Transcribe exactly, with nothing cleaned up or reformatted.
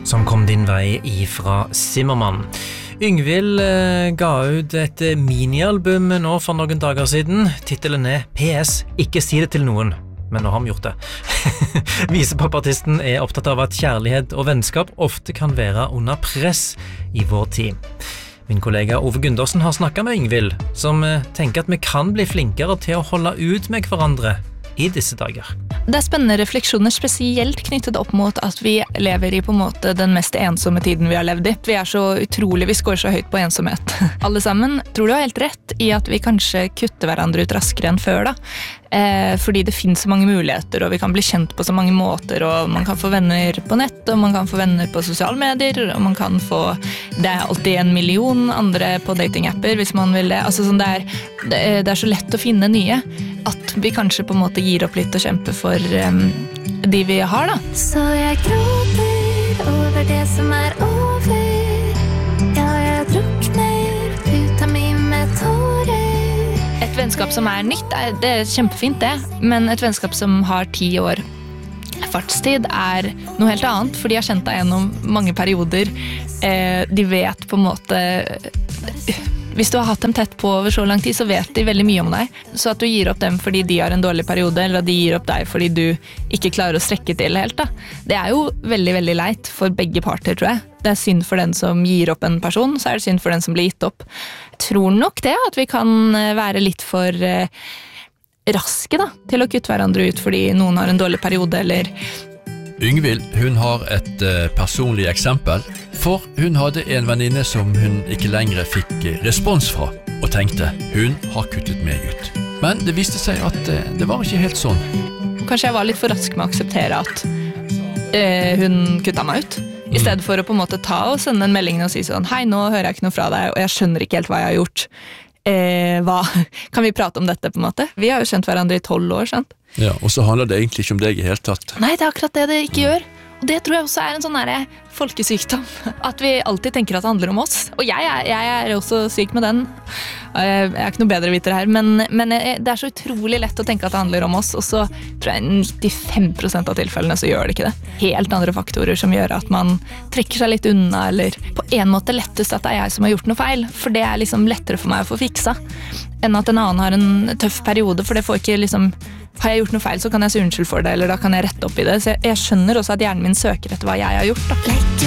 som kom din vei ifra Zimmermann. Yngvild eh, ga ut et minialbum nå for noen dager siden. Titelen er P S, ikke si det til noen. Men nå har vi gjort det. Visepopartisten er opptatt av at kjærlighet og vennskap ofte kan være under press i vår tid. Min kollega Ove Gundersen har snakket med Yngvild, som tenker at vi kan bli flinkere til å holde ut med hverandre i disse dager. Det er spennende refleksjoner, spesielt knyttet opp mot at vi lever i på en måte den mest ensomme tiden vi har levd i. Vi er så utrolig, vi skår så høyt på ensomhet. Alle sammen tror du har helt rett i at vi kanskje kutter hverandre ut raskere enn før da. Eh, fordi det finnes så mange muligheter, og vi kan bli kjent på så mange måter, og man kan få venner på nett, og man kan få venner på sosiale medier, og man kan få, det er alltid en million andre på datingapper hvis man vil det. Altså sånn det er, det er, det er så lett å finne nye, at vi kanskje på en måte gir opp litt og kjemper for um, de vi har da. Så jeg gråter over det som er over. Ja, jeg drukner puta mi med tårer. Et vennskap som er nytt, det er kjempefint det, men et vennskap som har ti år fartstid er noe helt annet, for de har kjent deg gjennom mange perioder. Eh, de vet på en måte, hvis du har hatt dem tett på over så lang tid, så vet de veldig mye om deg. Så at du gir opp dem fordi de har en dårlig periode, eller at de gir opp deg fordi du ikke klarer å strekke til helt, da. Det er jo veldig, veldig leit for begge parter, tror jeg. Det er synd for den som gir opp en person, så er det synd for den som blir gitt opp. Jeg tror nok det, at vi kan være litt for eh, raske da, til å kutte hverandre ut fordi noen har en dårlig periode, eller... Yngvild, hun har et uh, personlig eksempel, for hun hadde en venninne som hun ikke lenger fikk respons fra, og tenkte, hun har kuttet meg ut. Men det viste seg at uh, det var ikke helt sånn. Kanskje jeg var litt for rask med å akseptere at uh, hun kutta meg ut. I stedet for å på en måte ta og sende en melding og si sånn, hei, nå hører jeg ikke noe fra deg, og jeg skjønner ikke helt hva jeg har gjort. Eh, hva? Kan vi prate om dette på en måte? Vi har jo kjent hverandre i tolv år, sant? Ja, og så handler det egentlig ikke om deg i hele tatt. Nei, det er akkurat det det ikke gjør. Og det tror jeg også er en sånn her folkesykdom. At vi alltid tenker at det handler om oss. Og jeg er, jeg er også syk med den. Jeg er ikke noe bedre viter her, men, men det er så utrolig lett å tenke at det handler om oss, og så tror jeg nittifem prosent av tilfellene så gjør det ikke det. Helt andre faktorer som gjør at man trekker seg litt unna, eller på en måte lettest at det er jeg som har gjort noe feil, for det er liksom lettere for meg å få fiksa, enn at en annen har en tøff periode, for det får ikke liksom, har jeg gjort noe feil så kan jeg si unnskyld for det, eller da kan jeg rette opp i det, så jeg, jeg skjønner også at hjernen min søker etter hva jeg har gjort da. Legge